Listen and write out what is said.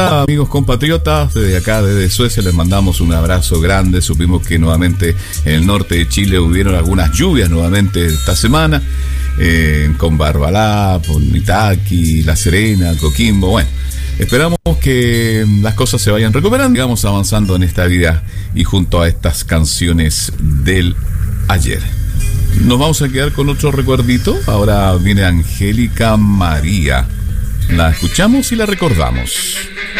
está, amigos compatriotas? Desde acá, desde Suecia, les mandamos un abrazo grande. Supimos que nuevamente en el norte de Chile hubieron algunas lluvias nuevamente esta semana, con Barbalá, con Itaqui, La Serena, Coquimbo. Bueno, esperamos que las cosas se vayan recuperando, sigamos avanzando en esta vida y junto a estas canciones del ayer. Nos vamos a quedar con otro recuerdito. Ahora viene Angélica María. La escuchamos y la recordamos.